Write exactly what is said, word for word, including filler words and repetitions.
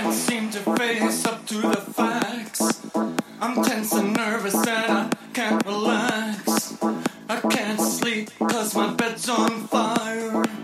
can't seem to face up to the facts. I'm tense and nervous and I can't relax. I can't sleep cause my bed's on fire.